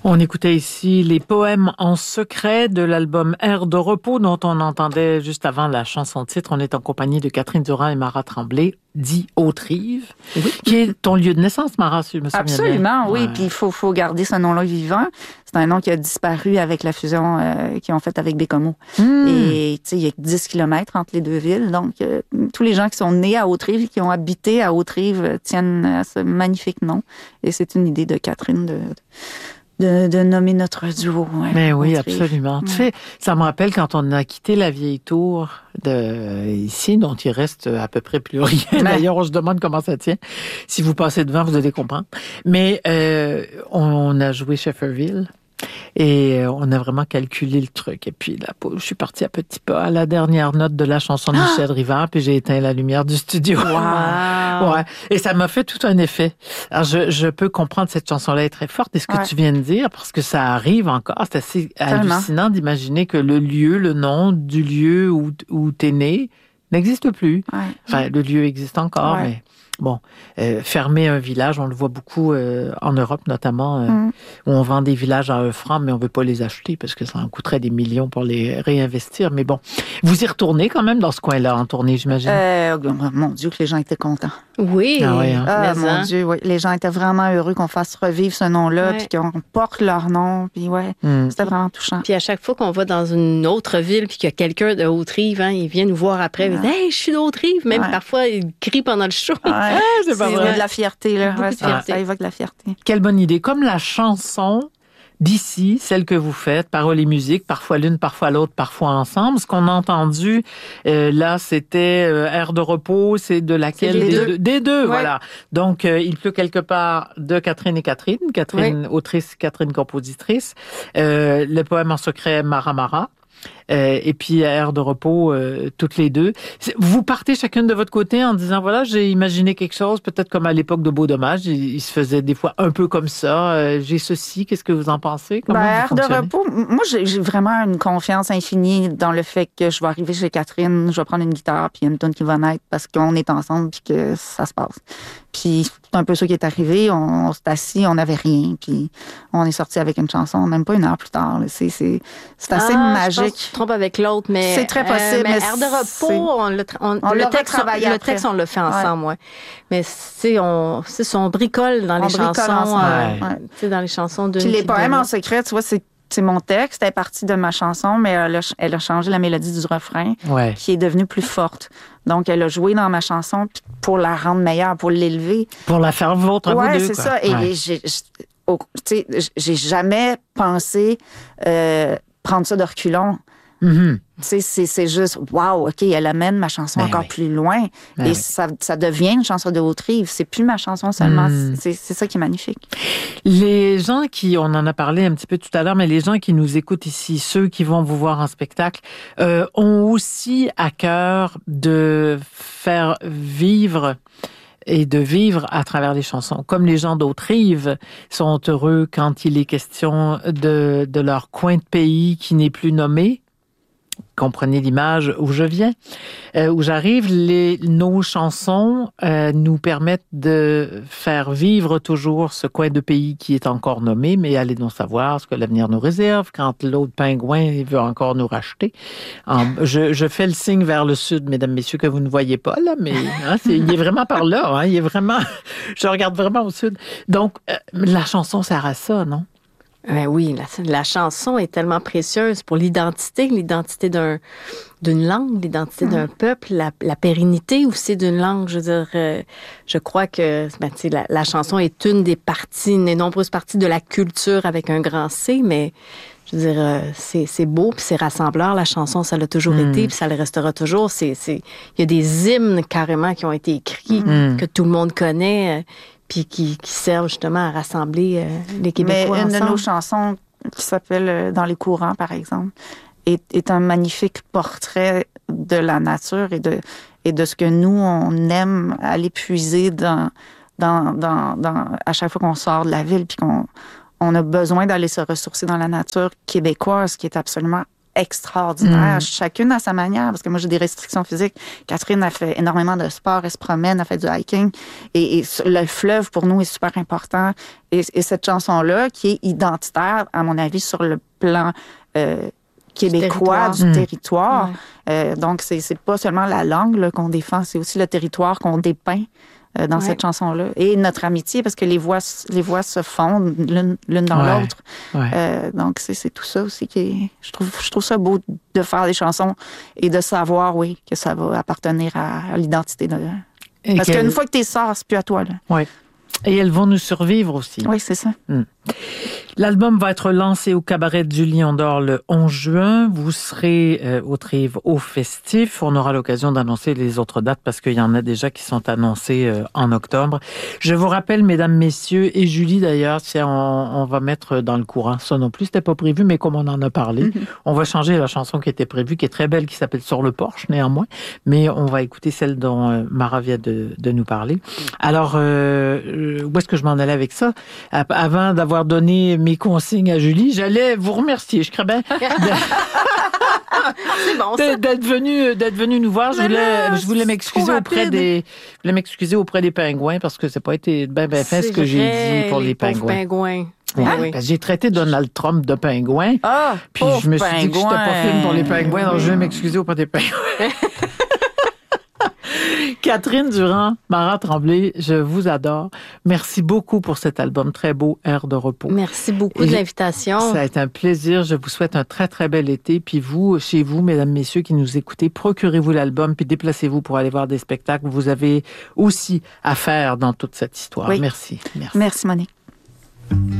On écoutait ici les poèmes en secret de l'album Air de repos dont on entendait juste avant la chanson titre. On est en compagnie de Catherine Durand et Mara Tremblay, dit Haute-Rive, qui est ton lieu de naissance, Mara, si je me souviens bien. Absolument, oui. Puis il faut garder ce nom-là vivant. C'est un nom qui a disparu avec la fusion qu'ils ont faite avec Bécomo. Et tu sais, il y a 10 kilomètres entre les deux villes. Donc, tous les gens qui sont nés à Haute-Rive et qui ont habité à Haute-Rive tiennent à ce magnifique nom. Et c'est une idée de Catherine de nommer notre duo. Ouais, mais oui, Haute-Rive. absolument. Ouais. Tu sais, ça me rappelle quand on a quitté la vieille tour ici, dont il reste à peu près plus rien. Ouais. D'ailleurs, on se demande comment ça tient. Si vous passez devant, vous allez comprendre. Mais on a joué Shefferville. Et on a vraiment calculé le truc. Et puis là, je suis partie à petits pas à la dernière note de la chanson de Michel Rivard, puis j'ai éteint la lumière du studio. Wow. Ouais. Et ça m'a fait tout un effet. Alors, je peux comprendre cette chanson-là est très forte. Et ce que tu viens de dire, parce que ça arrive encore, c'est assez hallucinant d'imaginer que le lieu, le nom du lieu où t'es né n'existe plus. Ouais. Enfin, le lieu existe encore, mais... Bon, fermer un village, on le voit beaucoup en Europe notamment, où on vend des villages à 1 franc, mais on veut pas les acheter parce que ça en coûterait des millions pour les réinvestir. Mais bon, vous y retournez quand même dans ce coin-là en tournée, j'imagine? Mon Dieu, que les gens étaient contents. Oui. Mon Dieu, oui. Les gens étaient vraiment heureux qu'on fasse revivre ce nom-là, puis qu'on porte leur nom, puis c'était vraiment touchant. Puis à chaque fois qu'on va dans une autre ville, puis qu'il y a quelqu'un de Haute-Rive, il vient nous voir après, il dit « Hey, je suis d'Haute-Rive! » Même parfois, il crie pendant le show. C'est pas vrai. De la fierté, là. De fierté. Ça évoque de la fierté. Quelle bonne idée. Comme la chanson d'ici, celle que vous faites, paroles et musique, parfois l'une, parfois l'autre, parfois ensemble. Ce qu'on a entendu, là, c'était Air de repos, c'est de laquelle? Des deux, voilà. Donc, Il pleut quelque part de Catherine et Catherine. Catherine autrice, Catherine compositrice. Le poème en secret, Mara Mara. Et puis Air de repos, toutes les deux. Vous partez chacune de votre côté en disant, voilà, j'ai imaginé quelque chose, peut-être comme à l'époque de Beau Dommage, il se faisait des fois un peu comme ça. J'ai ceci, qu'est-ce que vous en pensez? Comment Air de repos, moi, j'ai vraiment une confiance infinie dans le fait que je vais arriver chez Catherine, je vais prendre une guitare, puis il y a une tune qui va naître parce qu'on est ensemble, puis que ça se passe. Puis c'est un peu ça qui est arrivé. On s'est assis, on n'avait rien, puis on est sorti avec une chanson, même pas 1 heure plus tard. C'est assez magique. Je pense que tu te trompes avec l'autre, mais c'est très possible. Mais Air de repos, le texte, on le fait ensemble, ouais. Mais c'est on bricole dans les chansons, dans les chansons de. Puis les poèmes en secret, tu vois, c'est mon texte, elle est partie de ma chanson, mais elle a changé la mélodie du refrain, qui est devenue plus forte. Donc, elle a joué dans ma chanson pour la rendre meilleure, pour l'élever. Pour la faire vôtre, vous deux. Oui, c'est ça. Et j'ai jamais pensé prendre ça de reculons. Mm-hmm. C'est juste, wow, OK, elle amène ma chanson encore plus loin. Et ça devient une chanson de Haute-Rive. C'est plus ma chanson seulement. C'est ça qui est magnifique. Les gens on en a parlé un petit peu tout à l'heure, mais les gens qui nous écoutent ici, ceux qui vont vous voir en spectacle, ont aussi à cœur de faire vivre et de vivre à travers les chansons. Comme les gens d'Haute-Rive sont heureux quand il est question de leur coin de pays qui n'est plus nommé. Comprenez l'image où je viens, où j'arrive. Nos chansons nous permettent de faire vivre toujours ce coin de pays qui est encore nommé, mais allez donc savoir ce que l'avenir nous réserve quand l'autre pingouin veut encore nous racheter. Je fais le signe vers le sud, mesdames, messieurs, que vous ne voyez pas là, mais il est vraiment par là. Il est vraiment. Je regarde vraiment au sud. Donc, la chanson sert à ça, non? Ben oui, la chanson est tellement précieuse pour l'identité d'une langue, l'identité d'un peuple, la pérennité aussi d'une langue. Je veux dire, je crois que la chanson est une des nombreuses parties de la culture avec un grand C, mais je veux dire, c'est beau, puis c'est rassembleur, la chanson, ça l'a toujours été, puis ça le restera toujours. Il y a des hymnes carrément qui ont été écrits, que tout le monde connaît, puis qui servent justement à rassembler les Québécois ensemble. Mais une de nos chansons qui s'appelle « Dans les courants », par exemple, est un magnifique portrait de la nature et de ce que nous, on aime aller puiser à chaque fois qu'on sort de la ville, puis qu'on a besoin d'aller se ressourcer dans la nature québécoise, qui est absolument extraordinaires, chacune à sa manière, parce que moi, j'ai des restrictions physiques. Catherine a fait énormément de sport, elle se promène, elle fait du hiking. Et le fleuve, pour nous, est super important. Et cette chanson-là, qui est identitaire, à mon avis, sur le plan québécois du territoire. Donc, c'est pas seulement la langue là, qu'on défend, c'est aussi le territoire qu'on dépeint dans cette chanson-là. Et notre amitié, parce que les voix se fondent l'une dans l'autre. Donc, c'est tout ça aussi qui est... Je trouve ça beau de faire des chansons et de savoir, que ça va appartenir à l'identité de... Parce qu'une fois que t'es sors, c'est plus à toi, là. Oui. Et elles vont nous survivre aussi. Oui, c'est ça. L'album va être lancé au Cabaret du Lion d'Or le 11 juin. Vous serez au Trive au Festif. On aura l'occasion d'annoncer les autres dates parce qu'il y en a déjà qui sont annoncées en octobre. Je vous rappelle, mesdames, messieurs, et Julie d'ailleurs, on va mettre dans le courant. Ça non plus, c'était pas prévu, mais comme on en a parlé, on va changer la chanson qui était prévue, qui est très belle, qui s'appelle Sur le porche, néanmoins. Mais on va écouter celle dont Mara vient de nous parler. Alors, où est-ce que je m'en allais avec ça? Avant d'avoir donné mes consignes à Julie, j'allais vous remercier. Je crois bien c'est bon, ça. d'être venu nous voir. Je voulais m'excuser auprès des pingouins parce que ça n'a pas été bien fait ce que j'ai dit pour les pingouins. Oui. J'ai traité Donald Trump de pingouin. Puis je me suis dit que j'étais pas fine pour les pingouins, donc je vais m'excuser auprès des pingouins. Catherine Durand, Mara Tremblay, je vous adore. Merci beaucoup pour cet album très beau, Air de repos. Merci beaucoup de l'invitation. Ça a été un plaisir. Je vous souhaite un très, très bel été. Puis vous, chez vous, mesdames, messieurs qui nous écoutez, procurez-vous l'album puis déplacez-vous pour aller voir des spectacles. Vous avez aussi à faire dans toute cette histoire. Oui. Merci. Merci, Monique.